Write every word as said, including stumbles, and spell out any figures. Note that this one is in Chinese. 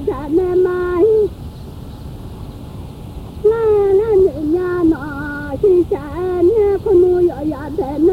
山那马，来了人家那是山那可能要要在。